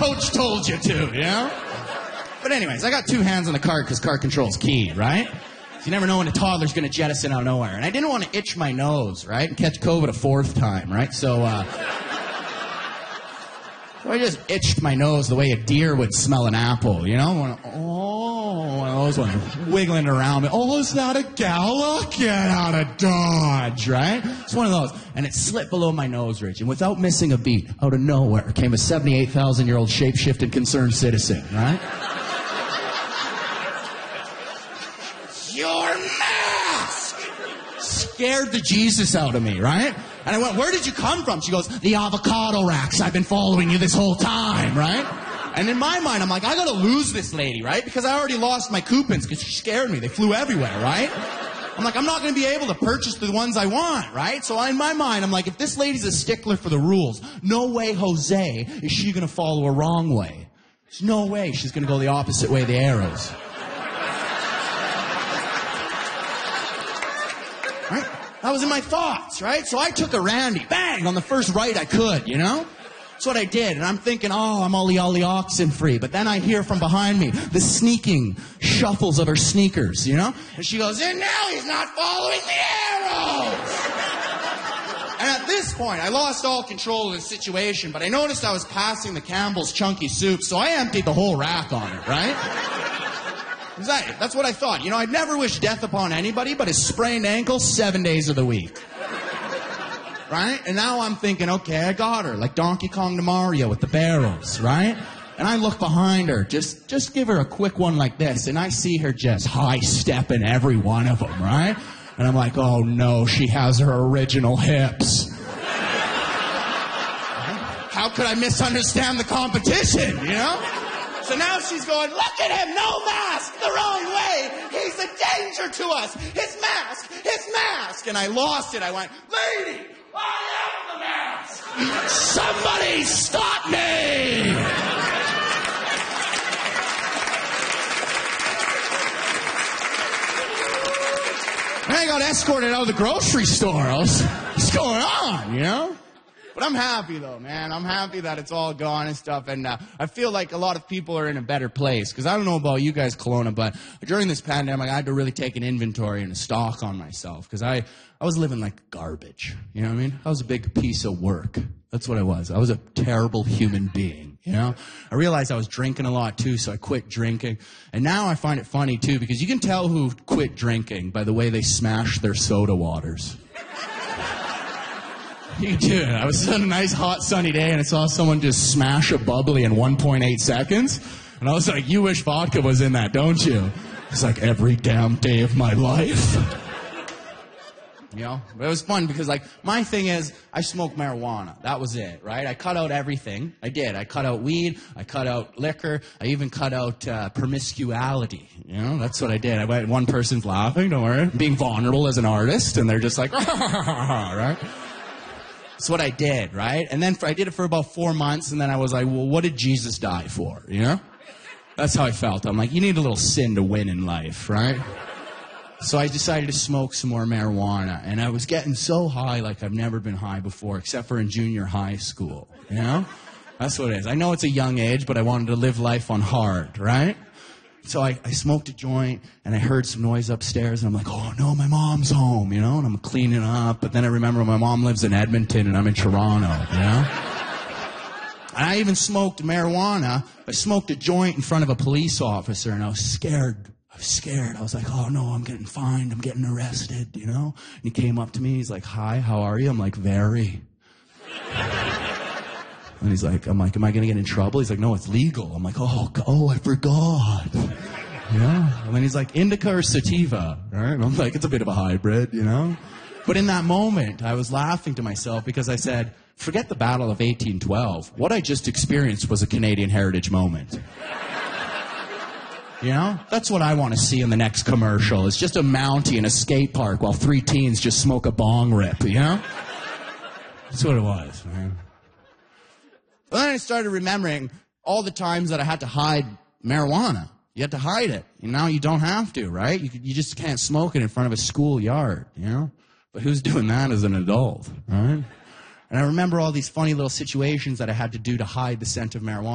coach told you to, you know? But anyways, I got 2 hands on the cart because cart control's key, right? So you never know when a toddler's going to jettison out of nowhere. And I didn't want to itch my nose, right, and catch COVID a 4th time, right? So I just itched my nose the way a deer would smell an apple, you know? One of those ones wiggling around me. Oh, is that a gala? Get out of Dodge, right? It's one of those. And it slipped below my nose ridge. And without missing a beat, out of nowhere, came a 78,000-year-old shape-shifted concerned citizen, right? Your mask! Scared the Jesus out of me, right? And I went, where did you come from? She goes, the avocado racks. I've been following you this whole time, right? And in my mind, I'm like, I gotta lose this lady, right? Because I already lost my coupons because she scared me. They flew everywhere, right? I'm like, I'm not gonna be able to purchase the ones I want, right? So in my mind, I'm like, if this lady's a stickler for the rules, no way, Jose, is she gonna follow a wrong way. There's no way she's gonna go the opposite way of the arrows. Right? That was in my thoughts, right? So I took a Randy, bang, on the first right I could, you know? That's what I did. And I'm thinking, oh, I'm ollie oxen free. But then I hear from behind me the sneaking shuffles of her sneakers, you know? And she goes, and now he's not following the arrows. And at this point, I lost all control of the situation, but I noticed I was passing the Campbell's Chunky Soup, so I emptied the whole rack on it, right? Exactly. That's what I thought. You know, I'd never wish death upon anybody, but a sprained ankle 7 days of the week. Right? And now I'm thinking, okay, I got her, like Donkey Kong to Mario with the barrels, right? And I look behind her, just give her a quick one like this, and I see her just high-stepping every one of them, right? And I'm like, oh no, she has her original hips. How could I misunderstand the competition, you know? So now she's going, look at him, no mask, the wrong way. He's a danger to us. His mask. And I lost it. I went, lady, I am the mask. Somebody stop me. And I got escorted out of the grocery store. What's going on, you know? But I'm happy, though, man. I'm happy that it's all gone and stuff. And I feel like a lot of people are in a better place. Because I don't know about you guys, Kelowna, but during this pandemic, I had to really take an inventory and a stock on myself. Because I was living like garbage. You know what I mean? I was a big piece of work. That's what I was. I was a terrible human being, you know? I realized I was drinking a lot, too, so I quit drinking. And now I find it funny, too, because you can tell who quit drinking by the way they smash their soda waters. You do it. I was on a nice, hot, sunny day, and I saw someone just smash a bubbly in 1.8 seconds. And I was like, you wish vodka was in that, don't you? It's like every damn day of my life. You know? But it was fun because, like, my thing is, I smoke marijuana. That was it, right? I cut out everything. I did. I cut out weed. I cut out liquor. I even cut out promiscuity. You know? That's what I did. I went, one person's laughing, don't worry. Being vulnerable as an artist, and they're just like, right? That's what I did, right? And then I did it for about 4 months, and then I was like, well, what did Jesus die for, you know? That's how I felt. I'm like, you need a little sin to win in life, right? So I decided to smoke some more marijuana, and I was getting so high like I've never been high before, except for in junior high school, you know? That's what it is. I know it's a young age, but I wanted to live life on hard, right? So I smoked a joint, and I heard some noise upstairs, and I'm like, oh, no, my mom's home, you know, and I'm cleaning up. But then I remember my mom lives in Edmonton, and I'm in Toronto, you know? And I even smoked marijuana. I smoked a joint in front of a police officer, and I was scared. I was like, oh, no, I'm getting fined. I'm getting arrested, you know? And he came up to me. He's like, hi, how are you? I'm like, very. And he's like, I'm like, am I going to get in trouble? He's like, no, it's legal. I'm like, oh, I forgot. Yeah. And then he's like, indica or sativa? Right? And I'm like, it's a bit of a hybrid, you know? But in that moment, I was laughing to myself because I said, forget the Battle of 1812. What I just experienced was a Canadian heritage moment. You know? That's what I want to see in the next commercial. It's just a Mountie in a skate park while 3 teens just smoke a bong rip, you know? That's what it was, man. But then I started remembering all the times that I had to hide marijuana. You had to hide it. And now you don't have to, right? You just can't smoke it in front of a schoolyard, you know? But who's doing that as an adult, right? And I remember all these funny little situations that I had to do to hide the scent of marijuana.